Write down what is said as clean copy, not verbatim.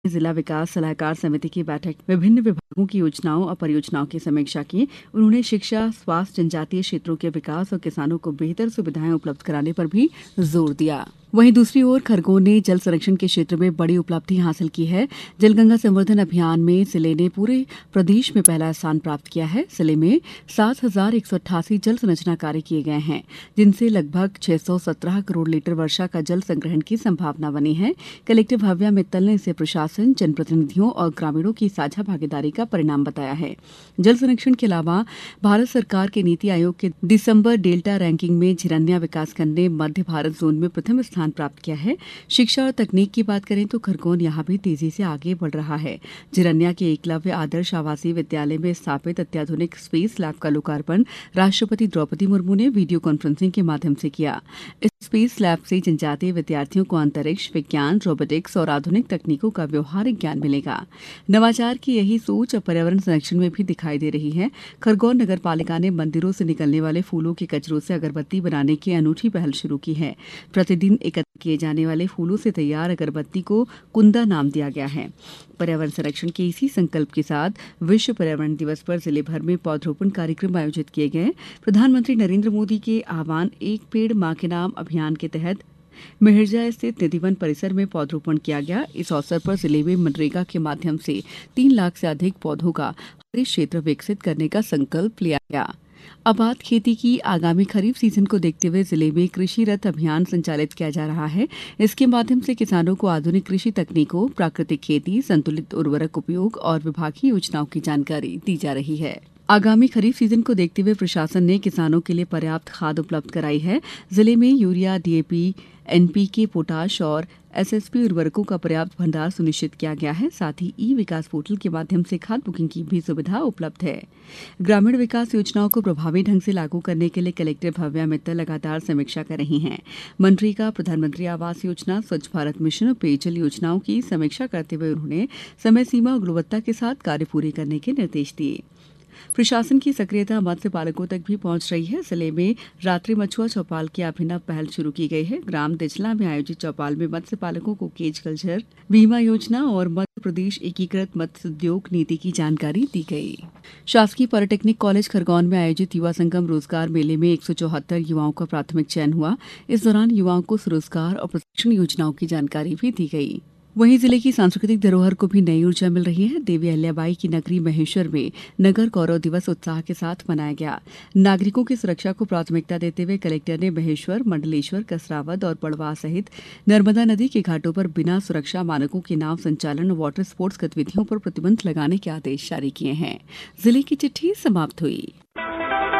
जिला विकास सलाहकार समिति की बैठक में विभिन्न विभागों की योजनाओं और परियोजनाओं की समीक्षा की। उन्होंने शिक्षा, स्वास्थ्य, जनजातीय क्षेत्रों के विकास और किसानों को बेहतर सुविधाएं उपलब्ध कराने पर भी जोर दिया। वहीं दूसरी ओर खरगोन ने जल संरक्षण के क्षेत्र में बड़ी उपलब्धि हासिल की है। जलगंगा संवर्धन अभियान में जिले ने पूरे प्रदेश में पहला स्थान प्राप्त किया है। जिले में 7,188 जल संरचना कार्य किए गए हैं, जिनसे लगभग 617 करोड़ लीटर वर्षा का जल संग्रहण की संभावना बनी है। कलेक्टर भव्या मित्तल ने इसे प्रशासन, जनप्रतिनिधियों और ग्रामीणों की साझा भागीदारी का परिणाम बताया है। जल संरक्षण के अलावा भारत सरकार के नीति आयोग के दिसंबर डेल्टा रैंकिंग में झिरनिया विकासखंड ने मध्य भारत जोन में प्रथम स्थान प्राप्त किया है। शिक्षा और तकनीक की बात करें तो खरगोन यहां भी तेजी से आगे बढ़ रहा है। झिरनिया के एकलव्य आदर्श आवासीय विद्यालय में स्थापित अत्याधुनिक स्पेस लैब का लोकार्पण राष्ट्रपति द्रौपदी मुर्मू ने वीडियो कॉन्फ्रेंसिंग के माध्यम से किया। इस स्पेस लैब से जनजातीय विद्यार्थियों को अंतरिक्ष विज्ञान, रोबोटिक्स और आधुनिक तकनीकों का व्यवहारिक ज्ञान मिलेगा। नवाचार की यही सोच अब पर्यावरण संरक्षण में भी दिखाई दे रही है। खरगोन नगर पालिका ने मंदिरों से निकलने वाले फूलों के कचरों से अगरबत्ती बनाने की अनूठी पहल शुरू की है। प्रतिदिन एकत्र किए जाने वाले फूलों से तैयार अगरबत्ती को कुंदा नाम दिया गया है। पर्यावरण संरक्षण के इसी संकल्प के साथ विश्व पर्यावरण दिवस पर जिले भर में पौधरोपण कार्यक्रम आयोजित किए गए। प्रधानमंत्री नरेंद्र मोदी के आह्वान एक पेड़ मां के नाम अभियान के तहत मेहरजा स्थित निधिवन परिसर में पौधरोपण किया गया। इस अवसर पर जिले में मनरेगा के माध्यम से 3 लाख से अधिक पौधों का हरित क्षेत्र विकसित करने का संकल्प लिया गया। आबाद खेती की आगामी खरीफ सीजन को देखते हुए जिले में कृषि रथ अभियान संचालित किया जा रहा है। इसके माध्यम से किसानों को आधुनिक कृषि तकनीकों, प्राकृतिक खेती, संतुलित उर्वरक उपयोग और विभागीय योजनाओं की जानकारी दी जा रही है। आगामी खरीफ सीजन को देखते हुए प्रशासन ने किसानों के लिए पर्याप्त खाद उपलब्ध कराई है। जिले में यूरिया, डीएपी, एनपीके, पोटाश और एसएसपी उर्वरकों का पर्याप्त भंडार सुनिश्चित किया गया है। साथ ही ई विकास पोर्टल के माध्यम से खाद बुकिंग की भी सुविधा उपलब्ध है। ग्रामीण विकास योजनाओं को प्रभावी ढंग से लागू करने के लिए कलेक्टर भव्या मित्तल लगातार समीक्षा कर रही हैं। मनरेगा, प्रधानमंत्री आवास योजना, स्वच्छ भारत मिशन और पेयजल योजनाओं की समीक्षा करते हुए उन्होंने समय सीमा और गुणवत्ता के साथ कार्य पूरे करने के निर्देश दिए। प्रशासन की सक्रियता मत्स्य पालकों तक भी पहुंच रही है। जिले में रात्रि मछुआ चौपाल की अभिनव पहल शुरू की गई है। ग्राम दिचला में आयोजित चौपाल में मत्स्य पालकों को केज कल्चर, बीमा योजना और मध्य प्रदेश एकीकृत मत्स्य उद्योग नीति की जानकारी दी गई। शासकीय पॉलिटेक्निक कॉलेज खरगोन में आयोजित युवा संगम रोजगार मेले में 174 युवाओं का प्राथमिक चयन हुआ। इस दौरान युवाओं को स्वरोजगार और प्रशिक्षण योजनाओं की जानकारी भी दी गई। वहीं जिले की सांस्कृतिक धरोहर को भी नई ऊर्जा मिल रही है। देवी अहिल्याबाई की नगरी महेश्वर में नगर गौरव दिवस उत्साह के साथ मनाया गया। नागरिकों की सुरक्षा को प्राथमिकता देते हुए कलेक्टर ने महेश्वर, मंडलेश्वर, कसरावद और पड़वा सहित नर्मदा नदी के घाटों पर बिना सुरक्षा मानकों के नाव संचालन और वाटर स्पोर्ट्स गतिविधियों पर प्रतिबंध लगाने के आदेश जारी किए हैं। जिले की चिट्ठी समाप्त हुई।